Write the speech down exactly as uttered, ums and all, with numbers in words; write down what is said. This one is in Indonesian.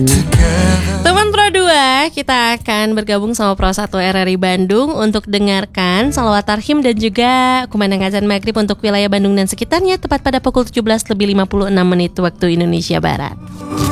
Teman Pro dua, kita akan bergabung sama Pro satu R R I Bandung untuk dengarkan salawat tarhim dan juga kumandang azan maghrib untuk wilayah Bandung dan sekitarnya tepat pada pukul tujuh belas lebih lima puluh enam menit waktu Indonesia Barat.